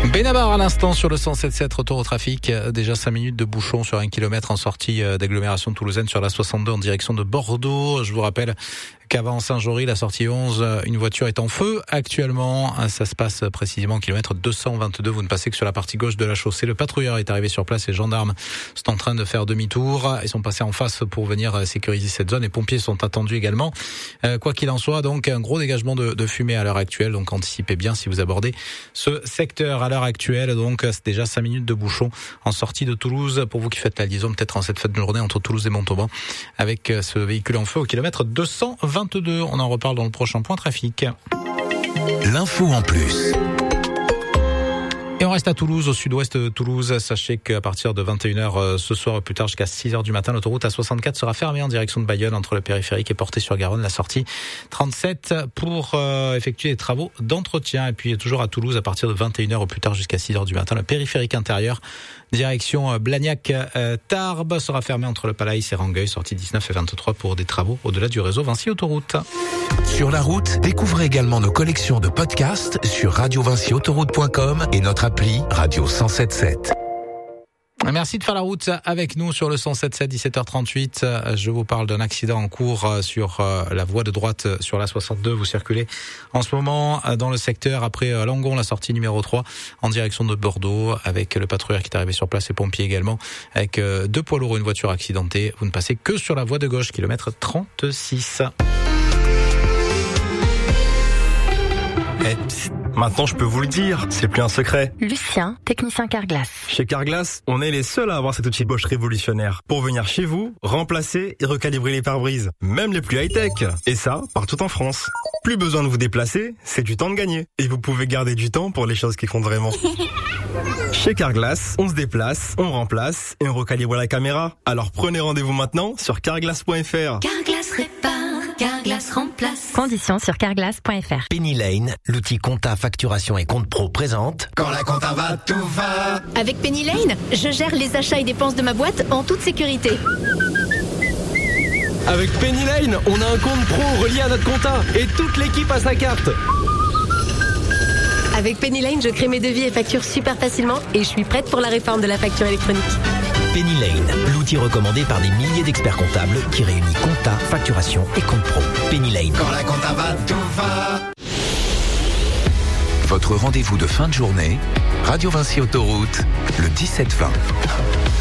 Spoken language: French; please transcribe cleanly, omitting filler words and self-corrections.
Benabar à l'instant sur le 107.7, retour au trafic. Déjà 5 minutes de bouchon sur 1 kilomètre en sortie d'agglomération toulousaine sur la 62 en direction de Bordeaux. Je vous rappelle qu'avant Saint-Jory, la sortie 11, une voiture est en feu actuellement. Ça se passe précisément au kilomètre 222. Vous ne passez que sur la partie gauche de la chaussée. Le patrouilleur est arrivé sur place. Les gendarmes sont en train de faire demi-tour. Ils sont passés en face pour venir sécuriser cette zone. Les pompiers sont attendus également. Quoi qu'il en soit, donc un gros dégagement de fumée à l'heure actuelle. Donc anticipez bien si vous abordez ce secteur à l'heure actuelle. Donc c'est déjà 5 minutes de bouchon en sortie de Toulouse. Pour vous qui faites la liaison peut-être en cette fin de journée entre Toulouse et Montauban avec ce véhicule en feu au kilomètre 222. On en reparle dans le prochain point trafic. L'info en plus. Et on reste à Toulouse, au sud-ouest de Toulouse. Sachez qu'à partir de 21h ce soir, plus tard jusqu'à 6h du matin, l'autoroute A64 sera fermée en direction de Bayonne entre le périphérique et Portet-sur-Garonne. La sortie 37 pour effectuer des travaux d'entretien. Et puis toujours à Toulouse, à partir de 21h au plus tard jusqu'à 6h du matin, le périphérique intérieur direction Blagnac-Tarbes sera fermé entre le Palais et Rangueil, sortie 19 et 23 pour des travaux au-delà du réseau Vinci Autoroute. Sur la route, découvrez également nos collections de podcasts sur radiovinciautoroute.com et notre appli Radio 107.7. Merci de faire la route avec nous sur le 107.7, 17h38. Je vous parle d'un accident en cours sur la voie de droite sur la 62. Vous circulez en ce moment dans le secteur après Langon, la sortie numéro 3 en direction de Bordeaux avec le patrouilleur qui est arrivé sur place et pompiers également avec 2 poids lourds et une voiture accidentée. Vous ne passez que sur la voie de gauche, kilomètre 36. Maintenant, je peux vous le dire, c'est plus un secret. Lucien, technicien Carglass. Chez Carglass, on est les seuls à avoir cet outil Bosch révolutionnaire pour venir chez vous, remplacer et recalibrer les pare-brises, même les plus high-tech. Et ça, partout en France. Plus besoin de vous déplacer, c'est du temps de gagner. Et vous pouvez garder du temps pour les choses qui comptent vraiment. Chez Carglass, on se déplace, on remplace et on recalibre la caméra. Alors prenez rendez-vous maintenant sur carglass.fr. Carglass répare, Carglass remplace. Conditions sur carglass.fr. Penny Lane, l'outil compta, facturation et compte pro présente. Quand la compta va, tout va. Avec Penny Lane, je gère les achats et dépenses de ma boîte en toute sécurité. Avec Penny Lane, on a un compte pro relié à notre compta et toute l'équipe a sa carte. Avec Penny Lane, je crée mes devis et factures super facilement et je suis prête pour la réforme de la facture électronique. Penny Lane, l'outil recommandé par des milliers d'experts comptables qui réunit compta, facturation et compte pro. Penny Lane. Quand la compta va, tout va. Votre rendez-vous de fin de journée, Radio Vinci Autoroute, le 17-20.